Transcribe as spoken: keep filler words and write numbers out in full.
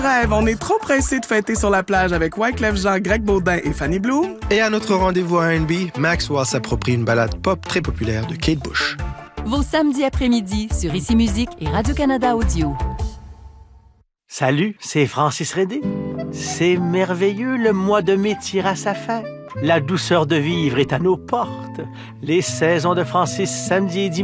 Rêve, on est trop pressés de fêter sur la plage avec Wyclef Jean, Greg Baudin et Fanny Bloom. Et à notre rendez-vous à R and B, Maxwell s'approprie une ballade pop très populaire de Kate Bush. Vos samedis après-midi sur Ici Musique et Radio-Canada Audio. Salut, c'est Francis Redé. C'est merveilleux, le mois de mai tire à sa fin. La douceur de vivre est à nos portes. Les saisons de Francis, samedi et dimanche.